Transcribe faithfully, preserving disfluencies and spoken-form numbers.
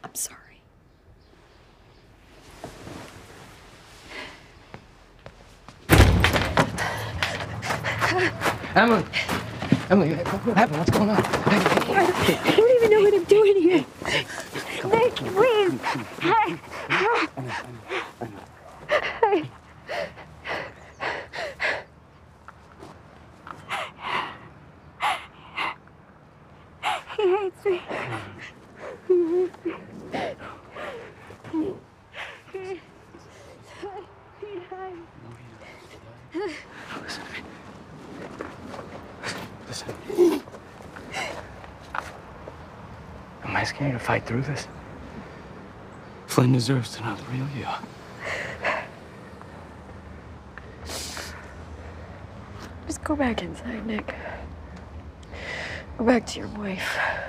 I'm sorry. Emily! Emily, what happened? What's going on? Hey, hey, hey. I don't even know what I'm doing here. Nick, please. Hey. Hey. He hates me. He hates me. He, he died. Listen. Listen. Am I scared to fight through this? Flynn deserves to know the real you. Just go back inside, Nick. Go back to your wife.